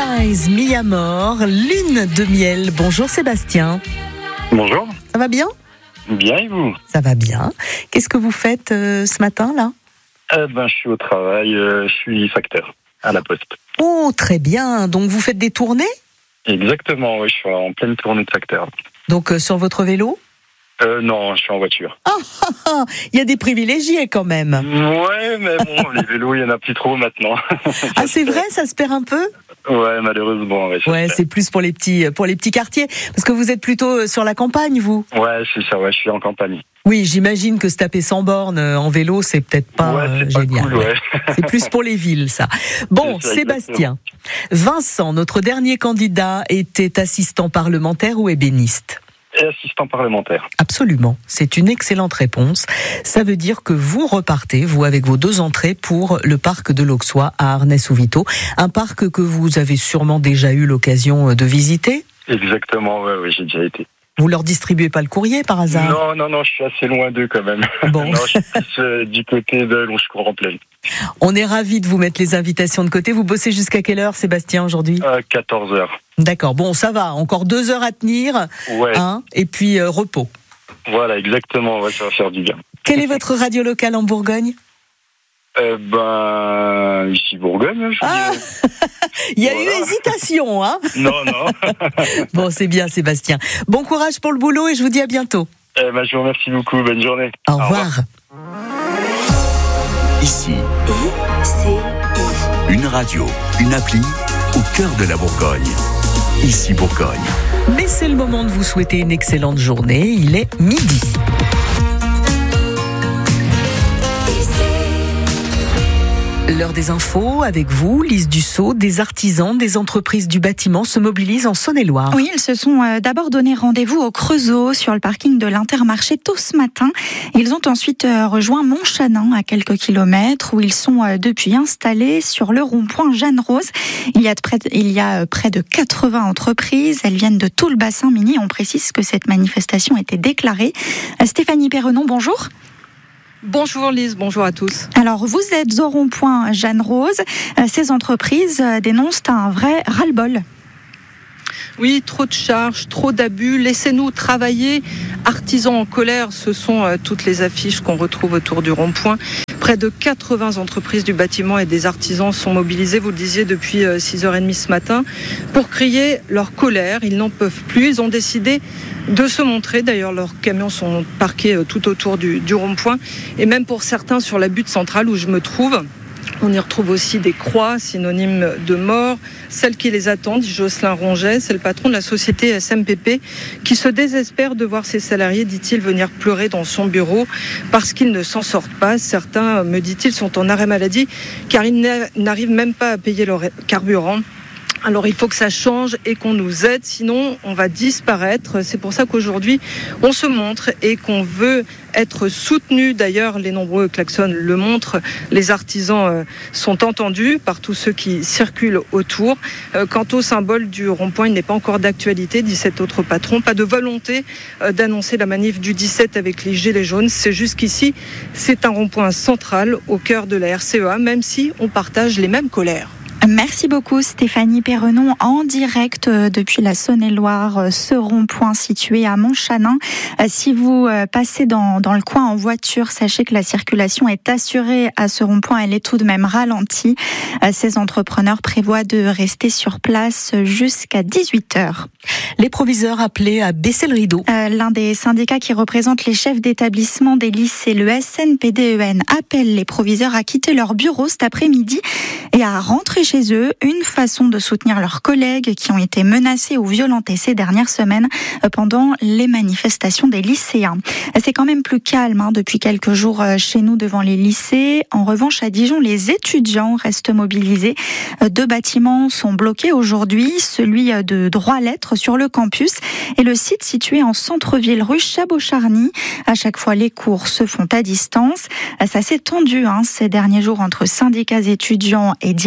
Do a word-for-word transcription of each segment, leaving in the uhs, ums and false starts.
Skies, Mi Amor, lune de miel. Bonjour Sébastien. Bonjour. Ça va bien ? Bien et vous ? Ça va bien. Qu'est-ce que vous faites euh, ce matin là ? euh, ben, Je suis au travail, euh, je suis facteur à la Poste. Oh, très bien. Donc vous faites des tournées ? Exactement, oui, je suis en pleine tournée de facteur. Donc euh, sur votre vélo ? Euh, non, je suis en voiture. Ah, ah, ah, il y a des privilégiés quand même. Ouais, mais bon, les vélos, il n'y en a plus trop maintenant. Ah, c'est vrai, ça se perd un peu ? Ouais, malheureusement. Ouais, ouais c'est plus pour les petits, pour les petits quartiers. Parce que vous êtes plutôt sur la campagne, vous ? Ouais, c'est ça, ouais, je suis en campagne. Oui, j'imagine que se taper cent bornes en vélo, c'est peut-être pas, ouais, c'est euh, génial. Pas cool, ouais. C'est plus pour les villes, ça. Bon, ça, Sébastien, Vincent, notre dernier candidat, était assistant parlementaire ou ébéniste ? Et assistant parlementaire. Absolument, c'est une excellente réponse. Ça veut dire que vous repartez, vous avec vos deux entrées, pour le parc de l'Auxois à Arnay-sous-Vito, un parc que vous avez sûrement déjà eu l'occasion de visiter ? Exactement, ouais, ouais, j'ai déjà été. Vous leur distribuez pas le courrier par hasard ? Non, non, non, je suis assez loin d'eux quand même. Bon. Non, je suis plus euh, du côté de Longecourt en plaine. On est ravis de vous mettre les invitations de côté. Vous bossez jusqu'à quelle heure, Sébastien, aujourd'hui ? euh, quatorze heures. D'accord, bon, ça va. Encore deux heures à tenir. Ouais. Hein, et puis, euh, repos. Voilà, exactement, ouais, ça va faire du bien. Quelle est votre radio locale en Bourgogne ? Euh, ben, ici Bourgogne, je ah Il y a voilà. eu hésitation, hein ? Non, non. Bon, c'est bien, Sébastien. Bon courage pour le boulot et je vous dis à bientôt. Eh ben, je vous remercie beaucoup. Bonne journée. Au, Au revoir. revoir. Ici, une radio, une appli au cœur de la Bourgogne. Ici Bourgogne. Mais c'est le moment de vous souhaiter une excellente journée. Il est midi. L'heure des infos avec vous, Lise Dussault. Des artisans, des entreprises du bâtiment se mobilisent en Saône-et-Loire. Oui, ils se sont d'abord donné rendez-vous au Creusot sur le parking de l'Intermarché tôt ce matin. Ils ont ensuite rejoint Montchanin à quelques kilomètres où ils sont depuis installés sur le rond-point Jeanne-Rose. Il y a près de, il y a près de quatre-vingts entreprises. Elles viennent de tout le bassin minier. On précise que cette manifestation était déclarée. Stéphanie Perrenon, bonjour. Bonjour Lise, bonjour à tous. Alors vous êtes au rond-point Jeanne-Rose. Ces entreprises dénoncent un vrai ras-le-bol. Oui, trop de charges, trop d'abus. Laissez-nous travailler. Artisans en colère, ce sont euh, toutes les affiches qu'on retrouve autour du rond-point. Près de quatre-vingts entreprises du bâtiment et des artisans sont mobilisés, vous le disiez, depuis euh, six heures trente ce matin, pour crier leur colère. Ils n'en peuvent plus. Ils ont décidé de se montrer. D'ailleurs, leurs camions sont parqués euh, tout autour du, du rond-point. Et même pour certains sur la butte centrale où je me trouve. On y retrouve aussi des croix, synonymes de mort. Celle qui les attend, dit Jocelyn Ronget, c'est le patron de la société S M P P, qui se désespère de voir ses salariés, dit-il, venir pleurer dans son bureau parce qu'ils ne s'en sortent pas. Certains, me dit-il, sont en arrêt maladie car ils n'arrivent même pas à payer leur carburant. Alors il faut que ça change et qu'on nous aide, sinon on va disparaître. C'est pour ça qu'aujourd'hui on se montre et qu'on veut être soutenu. D'ailleurs, les nombreux klaxons le montrent. Les artisans sont entendus par tous ceux qui circulent autour. Quant au symbole du rond-point, il n'est pas encore d'actualité, dit cet autre patron. Pas de volonté d'annoncer la manif du dix-sept avec les gilets jaunes. C'est jusqu'ici, c'est un rond-point central au cœur de la R C E A, même si on partage les mêmes colères. Merci beaucoup Stéphanie Perrenon en direct depuis la Saône-et-Loire, ce rond-point situé à Montchanin. Si vous passez dans, dans le coin en voiture, sachez que la circulation est assurée à ce rond-point. Elle est tout de même ralentie. Ces entrepreneurs prévoient de rester sur place jusqu'à dix-huit heures. Les proviseurs appelés à baisser le rideau. Euh, l'un des syndicats qui représente les chefs d'établissement des lycées, le S N P D E N, appelle les proviseurs à quitter leur bureau cet après-midi et à rentrer chez eux, une façon de soutenir leurs collègues qui ont été menacés ou violentés ces dernières semaines pendant les manifestations des lycéens. C'est quand même plus calme hein, depuis quelques jours chez nous devant les lycées. En revanche, à Dijon, les étudiants restent mobilisés. Deux bâtiments sont bloqués aujourd'hui, celui de droit-lettres sur le campus et le site situé en centre-ville rue Chabot-Charny. À chaque fois, les cours se font à distance. Ça s'est tendu hein, ces derniers jours entre syndicats étudiants et direction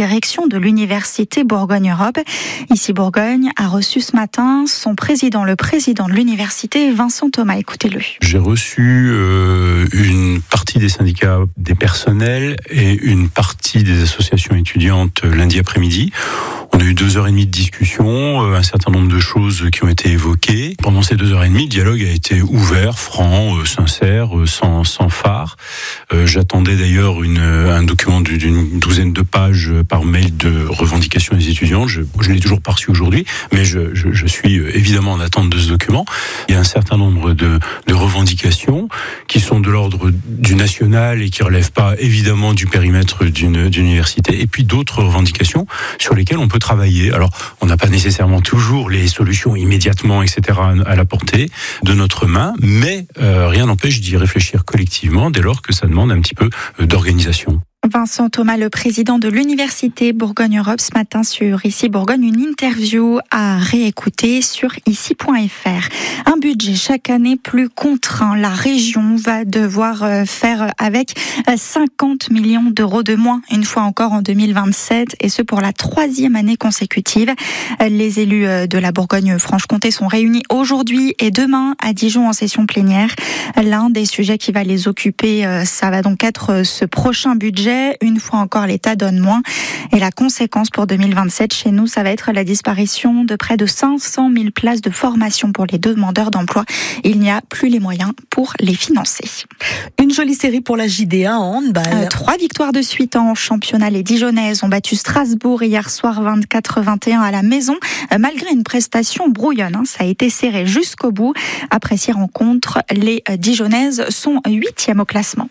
de l'Université Bourgogne-Europe. Ici, Bourgogne a reçu ce matin son président, le président de l'université, Vincent Thomas. Écoutez-le. J'ai reçu euh, une partie des syndicats des personnels et une partie des associations étudiantes lundi après-midi. On a eu deux heures et demie de discussion, un certain nombre de choses qui ont été évoquées. Pendant ces deux heures et demie, le dialogue a été ouvert, franc, euh, sincère, euh, sans, sans phare. Euh, j'attendais d'ailleurs une, un document d'une douzaine de pages par mail de revendications des étudiants. Je ne l'ai toujours pas reçu aujourd'hui, mais je, je, je suis évidemment en attente de ce document. Il y a un certain nombre de, de revendications qui sont de l'ordre du national et qui ne relèvent pas évidemment du périmètre d'une, d'une université, et puis d'autres revendications sur lesquelles on peut travailler. Alors, on n'a pas nécessairement toujours les solutions immédiatement, et cetera, à la portée de notre main, mais euh, rien n'empêche d'y réfléchir collectivement dès lors que ça demande un petit peu d'organisation. Vincent Thomas, le président de l'Université Bourgogne-Europe, ce matin sur Ici Bourgogne, une interview à réécouter sur ici point f r. Un budget chaque année plus contraint. La région va devoir faire avec cinquante millions d'euros de moins, une fois encore en deux mille vingt-sept, et ce pour la troisième année consécutive. Les élus de la Bourgogne-Franche-Comté sont réunis aujourd'hui et demain à Dijon en session plénière. L'un des sujets qui va les occuper, ça va donc être ce prochain budget. Une fois encore, l'État donne moins. Et la conséquence pour deux mille vingt-sept, chez nous, ça va être la disparition de près de cinq cent mille places de formation pour les demandeurs d'emploi. Il n'y a plus les moyens pour les financer. Une jolie série pour la J D A en handball. Euh, trois victoires de suite en championnat. Les Dijonnaises ont battu Strasbourg hier soir vingt-quatre à vingt et un à la maison. Euh, malgré une prestation brouillonne, hein, ça a été serré jusqu'au bout. Après six rencontres, les Dijonnaises sont huitièmes au classement.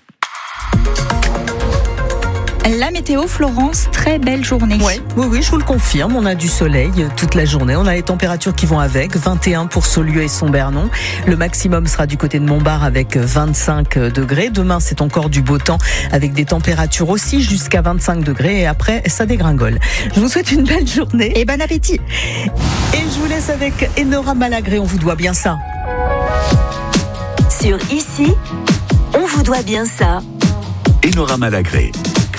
La météo, Florence, très belle journée. Ouais, oui, oui, je vous le confirme. On a du soleil toute la journée. On a les températures qui vont avec. vingt et un pour Saulieu et Sombernon. Le maximum sera du côté de Montbard avec vingt-cinq degrés. Demain, c'est encore du beau temps avec des températures aussi jusqu'à vingt-cinq degrés. Et après, ça dégringole. Je vous souhaite une belle journée. Et bon appétit. Et je vous laisse avec Enora Malagré. On vous doit bien ça. Sur Ici, on vous doit bien ça. Enora Malagré.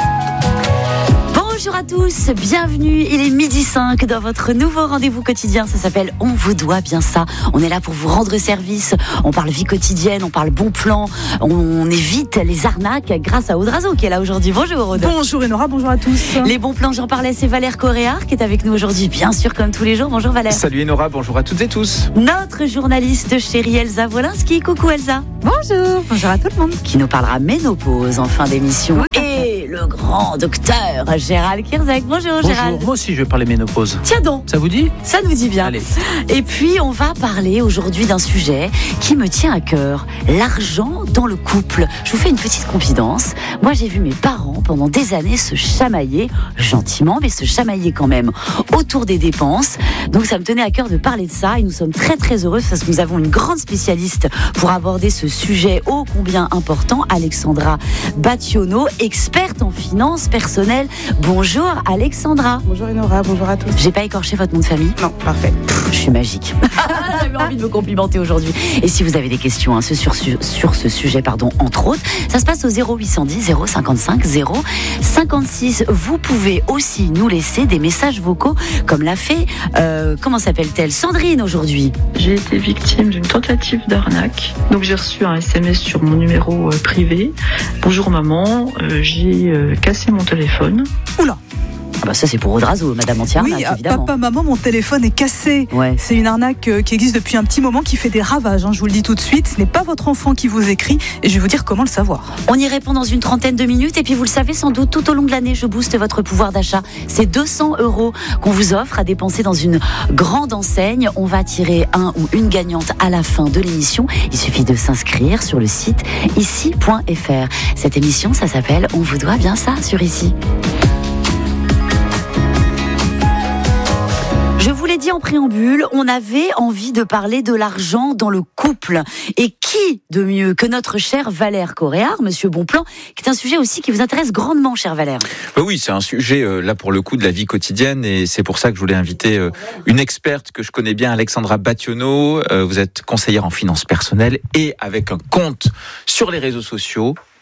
Bonjour à tous, bienvenue, il est midi cinq dans votre nouveau rendez-vous quotidien, ça s'appelle On vous doit bien ça. On est là pour vous rendre service, on parle vie quotidienne, on parle bon plan, on évite les arnaques grâce à Audrazo qui est là aujourd'hui. Bonjour Aude. Bonjour Enora, bonjour à tous. Les bons plans, j'en parlais, c'est Valère Coréard qui est avec nous aujourd'hui, bien sûr comme tous les jours. Bonjour Valère. Salut Enora, bonjour à toutes et tous. Notre journaliste chérie Elsa Wolinski, coucou Elsa. Bonjour, bonjour à tout le monde. Qui nous parlera ménopause en fin d'émission. Et le grand docteur Gérald Kierzek. Bonjour, Bonjour, Gérald. moi aussi je vais parler ménopause. Tiens donc. Ça vous dit ? Ça nous dit bien. Allez. Et puis on va parler aujourd'hui d'un sujet qui me tient à cœur, l'argent dans le couple. Je vous fais une petite confidence. Moi j'ai vu mes parents pendant des années se chamailler, gentiment, mais se chamailler quand même, autour des dépenses. Donc ça me tenait à cœur de parler de ça et nous sommes très très heureux parce que nous avons une grande spécialiste pour aborder ce sujet ô combien important, Alexandra Battiono, experte en finances personnelles. Bonjour Alexandra. Bonjour Enora, bonjour à tous. J'ai pas écorché votre nom de famille ? Non, parfait. Je suis magique. J'avais envie de me complimenter aujourd'hui. Et si vous avez des questions hein, sur, sur, sur ce sujet, pardon, entre autres, ça se passe au zéro huit cent dix zéro cinquante-cinq zéro cinquante-six. Vous pouvez aussi nous laisser des messages vocaux, comme l'a fait, euh, comment s'appelle-t-elle, Sandrine aujourd'hui. J'ai été victime d'une tentative d'arnaque. Donc j'ai reçu un S M S sur mon numéro euh, privé. Bonjour maman, euh, j'ai euh, cassé mon téléphone. Oula. Ah bah ça c'est pour Audrazo, Madame Antiarnaque, Oui, évidemment. papa, maman, mon téléphone est cassé. Ouais. C'est une arnaque qui existe depuis un petit moment, qui fait des ravages. Hein, je vous le dis tout de suite, ce n'est pas votre enfant qui vous écrit et je vais vous dire comment le savoir. On y répond dans une trentaine de minutes et puis vous le savez sans doute, tout au long de l'année, je booste votre pouvoir d'achat. C'est deux cents euros qu'on vous offre à dépenser dans une grande enseigne. On va tirer un ou une gagnante à la fin de l'émission. Il suffit de s'inscrire sur le site ici point f r. Cette émission, ça s'appelle On vous doit bien ça sur Ici. Je vous l'ai dit en préambule, on avait envie de parler de l'argent dans le couple. Et qui de mieux que notre cher Valère Coréard, Monsieur Bonplan, qui est un sujet aussi qui vous intéresse grandement, cher Valère. Bah oui, c'est un sujet euh, là pour le coup de la vie quotidienne et c'est pour ça que je voulais inviter euh, une experte que je connais bien, Alexandra Battiono. Euh, vous êtes conseillère en finances personnelles et avec un compte sur les réseaux sociaux.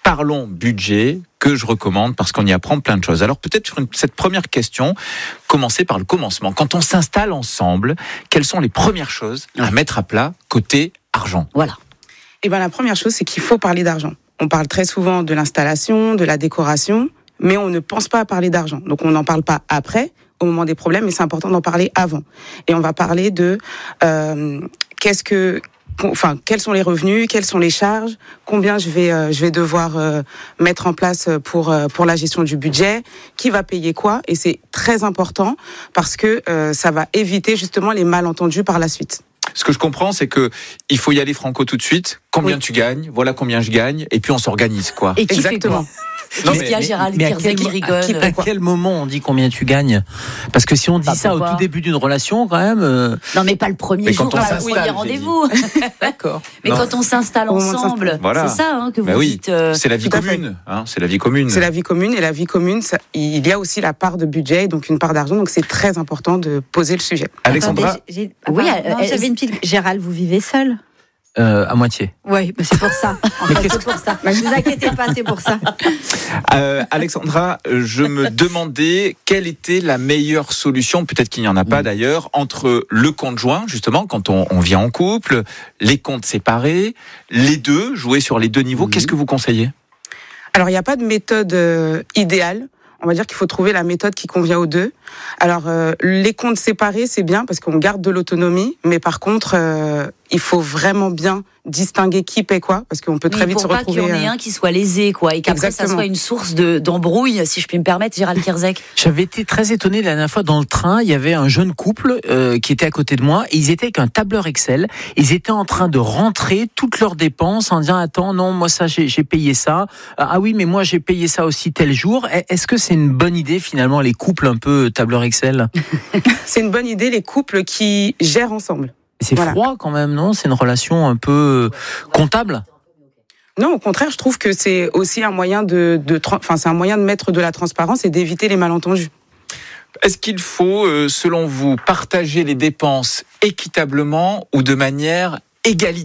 Parlons budget, que je recommande parce qu'on y apprend plein de choses. Alors peut-être sur une, cette première question, commencer par le commencement. Quand on s'installe ensemble, quelles sont les premières choses à mettre à plat côté argent ? Voilà. Eh ben, la première chose, c'est qu'il faut parler d'argent. On parle très souvent de l'installation, de la décoration, mais on ne pense pas à parler d'argent. Donc on n'en parle pas après, au moment des problèmes, mais c'est important d'en parler avant. Et on va parler de euh, qu'est-ce que... Enfin, quels sont les revenus, quelles sont les charges, combien je vais euh, je vais devoir euh, mettre en place pour euh, pour la gestion du budget, qui va payer quoi, et c'est très important parce que euh, ça va éviter justement les malentendus par la suite. Ce que je comprends, c'est que il faut y aller franco tout de suite. Combien oui. tu gagnes ? Voilà combien je gagne, et puis on s'organise quoi. Et qui Exactement. fait quoi ? Qu'est-ce qu'il y a, Gérald Kirzek qui rigole ? À quel moment on dit combien tu gagnes ? Parce que si on dit Bah, ça au pourquoi tout début d'une relation, quand même. Euh... Non, mais pas le premier Mais jour, quand on pas le s'installe, premier j'ai rendez-vous. D'accord. Mais Non. quand on s'installe Au moment de ensemble, s'installer. Voilà. c'est ça hein, que vous Bah oui, dites. euh, c'est la vie Tout à fait. commune. Hein, c'est la vie commune. C'est la vie commune, et la vie commune, ça, il y a aussi la part de budget, donc une part d'argent, donc c'est très important de poser le sujet. Alexandra, Attendez, j'ai- Oui, enfin, euh, non, euh, j'avais une petite. Gérald, vous vivez seul ? Euh, à moitié. Oui, bah c'est pour ça. En fait, c'est pour ça. Ne vous inquiétez pas, c'est pour ça. euh, Alexandra, je me demandais quelle était la meilleure solution, peut-être qu'il n'y en a pas d'ailleurs, entre le conjoint, justement, quand on, on vit en couple, les comptes séparés, les deux, jouer sur les deux niveaux. Mmh. Qu'est-ce que vous conseillez ? Alors, il n'y a pas de méthode euh, idéale. On va dire qu'il faut trouver la méthode qui convient aux deux. Alors, euh, les comptes séparés, c'est bien parce qu'on garde de l'autonomie, mais par contre, euh, il faut vraiment bien distinguer qui paie quoi, parce qu'on peut très mais vite se pour pas retrouver... qu'il y en ait euh, un qui soit lésé, quoi, et qu'après ça Exactement. soit une source de, d'embrouille, si je puis me permettre, Gérald Kirzek. J'avais été très étonné la dernière fois dans le train. Il y avait un jeune couple euh, qui était à côté de moi et ils étaient avec un tableur Excel. Ils étaient en train de rentrer toutes leurs dépenses en disant attends non moi ça j'ai, j'ai payé ça. Ah oui mais moi j'ai payé ça aussi tel jour. Est-ce que c'est une bonne idée finalement les couples un peu tableur Excel ? C'est une bonne idée, les couples qui gèrent ensemble. C'est Voilà. froid quand même, non ? C'est une relation un peu comptable ? Non, au contraire, je trouve que c'est aussi un moyen de, de, tra- enfin, c'est un moyen de mettre de la transparence et d'éviter les malentendus. Est-ce qu'il faut, euh, selon vous, partager les dépenses équitablement ou de manière égalitaire ?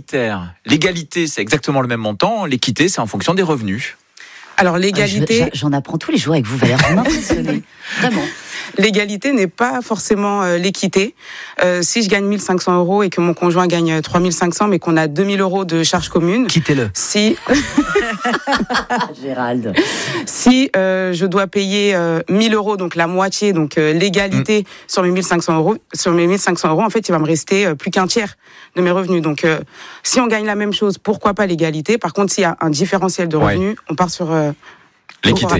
L'égalité, c'est exactement le même montant. L'équité, c'est en fonction des revenus. Alors, l'égalité... Ah, je- j'en apprends tous les jours avec vous, Valérie, vous m'impressionnez. Vraiment. L'égalité n'est pas forcément euh, l'équité. Euh, si je gagne mille cinq cents euros et que mon conjoint gagne trois mille cinq cents, mais qu'on a deux mille euros de charges communes, quittez-le. Si, Gérald. si euh, je dois payer euh, mille euros, donc la moitié, donc euh, l'égalité mmh. sur mes mille cinq cents euros, sur mes mille cinq cents euros, en fait, il va me rester euh, plus qu'un tiers de mes revenus. Donc, euh, si on gagne la même chose, pourquoi pas l'égalité ? Par contre, s'il y a un différentiel de revenus, ouais. on part sur euh, l'équité.